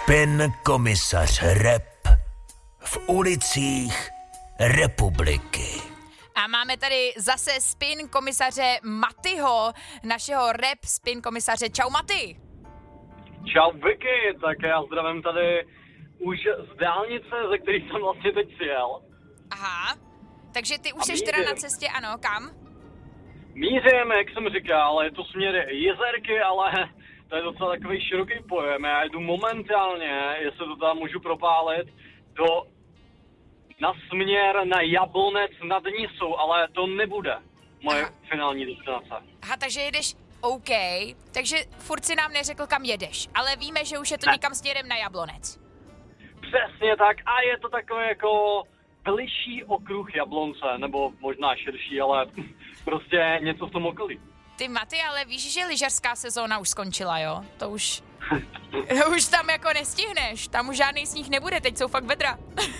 Spin komisař Rep v ulicích republiky. A máme tady zase spin komisaře Matyho, našeho Rep spin komisaře. Čau Maty. Čau Vicky, tak já zdravím tady už z dálnice, ze který jsem vlastně teď přijel. Aha, takže ty už jsi teda na cestě, ano, kam? Mířím, jak jsem říkal, je to směr Jezerky, ale to je docela takový široký pojem. Já jdu momentálně, jestli to tam můžu propálit, na směr na Jablonec nad Nisou, ale to nebude moje finální destinace. Aha, takže jedeš, OK, takže furt si nám neřekl, kam jedeš, ale víme, že už je to někam směrem na Jablonec. Přesně tak a je to takový jako bližší okruh Jablonce, nebo možná širší, ale prostě něco v tom okolí. Ty Maty, ale víš, že lyžařská sezóna už skončila, jo? To už tam jako nestihneš, tam už žádný sníh nebude, teď jsou fakt vedra.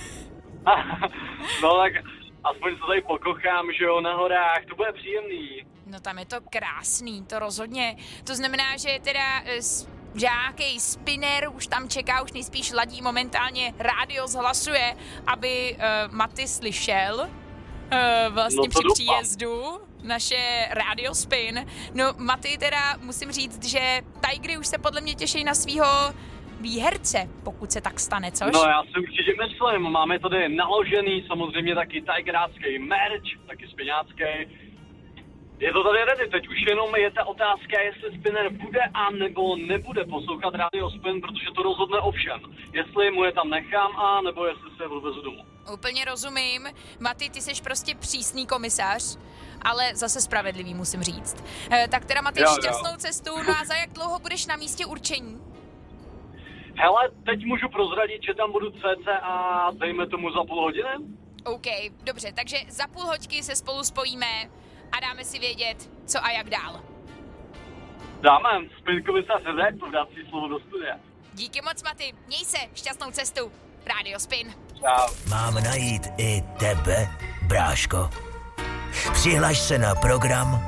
No tak aspoň se tady pokochám, že jo, na horách, to bude příjemný. No tam je to krásný, to rozhodně. To znamená, že teda žákej spinner už tam čeká, už nejspíš ladí momentálně, rádio zhlasuje, aby Maty slyšel vlastně při příjezdu naše rádio spin. No Maty teda musím říct, že Tigry už se podle mě těší na svýho výherce, pokud se tak stane, což? No já si určitě myslím, máme tady naložený samozřejmě taky tigerácký merch, taky spiňácký. Je to tady ready, teď už jenom je ta otázka, jestli spinner bude a nebo nebude poslouchat rádio spin, protože to rozhodne o všem. Jestli mu je tam nechám a nebo jestli se je odvezu domů. Úplně rozumím. Maty, ty jsi prostě přísný komisař, ale zase spravedlivý, musím říct. Tak teda Maty, šťastnou cestu, no a za jak dlouho budeš na místě určení? Hele, teď můžu prozradit, že tam budu cca, dejme tomu za půl hodiny. OK, dobře, takže za půl hoďky se spolu spojíme a dáme si vědět, co a jak dál. Dáme, spin komisař Rep, dát si slovo do studia. Díky moc, Maty, měj se, šťastnou cestu. Rádio Spin. Čau. Mám najít i tebe, bráško. Přihlaš se na program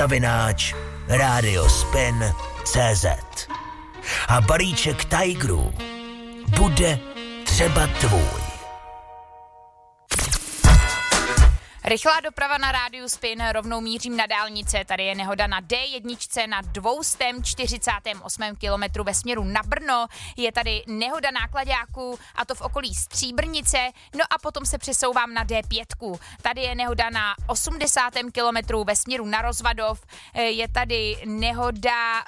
@radiospin.cz a balíček Tigerů bude třeba tvůj. Rychlá doprava na rádiu Spin, rovnou mířím na dálnice. Tady je nehoda na D1 na 248 kilometru ve směru na Brno. Je tady nehoda náklaďáků a to v okolí Stříbrnice. No a potom se přesouvám na D5. Tady je nehoda na 80 kilometru ve směru na Rozvadov. Je tady nehoda